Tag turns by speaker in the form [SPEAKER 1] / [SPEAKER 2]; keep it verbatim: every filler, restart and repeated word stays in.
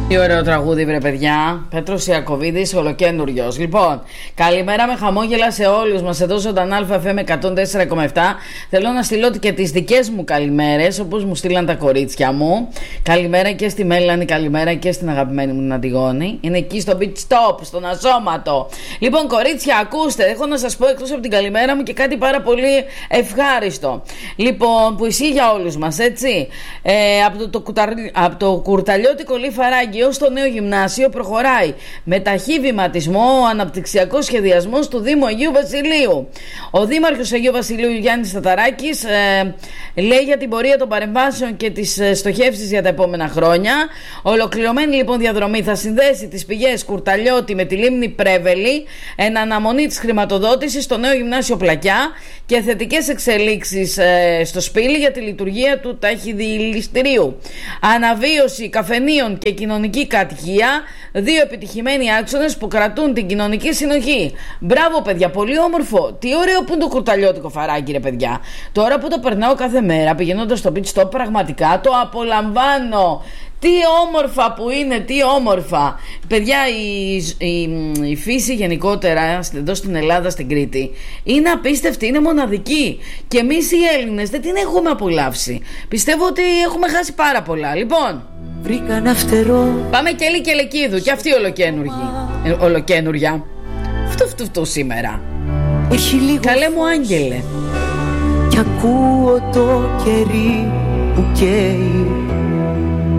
[SPEAKER 1] Τι ωραίο τραγούδι, βρε παιδιά. Πέτρος Ιακωβίδης, ολοκένουργιος. Λοιπόν, καλημέρα με χαμόγελα σε όλους μας εδώ ζωντανά Α Φ Μ εκατόν τέσσερα κόμμα επτά. Θέλω να στείλω και τις δικές μου καλημέρες, όπως μου στείλαν τα κορίτσια μου. Καλημέρα και στη Μέλανη, καλημέρα και στην αγαπημένη μου την Αντιγόνη. Είναι εκεί στο beach stop, στον Ασώματο. Λοιπόν, κορίτσια, ακούστε, έχω να σας πω εκτός από την καλημέρα μου και κάτι πάρα πολύ ευχάριστο. Λοιπόν, που ισχύει για όλους μας, έτσι. Ε, από το, το, κουταρ... από το κουρταλιώτικο Λιφαράκι ως το νέο γυμνάσιο προχωράει με ταχύ βηματισμό ο αναπτυξιακός σχεδιασμός του Δήμου Αγίου Βασιλείου. Ο Δήμαρχος Αγίου Βασιλείου Γιάννης Ταταράκης ε, λέει για την πορεία των παρεμβάσεων και τις ε, στοχεύσεις για τα επόμενα χρόνια. Ολοκληρωμένη λοιπόν διαδρομή θα συνδέσει τις πηγές Κουρταλιώτη με τη λίμνη Πρέβελη εν αναμονή της χρηματοδότησης στο νέο γυμνάσιο Πλακιά και θετικές εξελίξεις ε, στο Σπήλι για τη λειτουργία του ταχυδηληστηρίου. Αναβίωση καφενείων και κοινωνική κατοικία, δύο επιτυχημένοι άξονες που κρατούν την κοινωνική συνοχή. Μπράβο, παιδιά, πολύ όμορφο. Τι ωραίο που είναι το κουρταλιώτικο φαράκι, ρε παιδιά. Τώρα που το περνάω κάθε μέρα πηγαίνοντας στο beach stop, πραγματικά το απολαμβάνω. Τι όμορφα που είναι, τι όμορφα. Παιδιά, η, η, η φύση γενικότερα εδώ στην Ελλάδα, στην Κρήτη, είναι απίστευτη, είναι μοναδική. Και εμείς οι Έλληνες δεν την έχουμε απολαύσει. Πιστεύω ότι έχουμε χάσει πάρα πολλά. Λοιπόν, πάμε και Έλλη και Λεκίδου. Και αυτή ε, ολοκένουργια. Αυτό αυτό αυτό σήμερα. Καλέ μου άγγελε.
[SPEAKER 2] Κι ακούω το κερί που καίει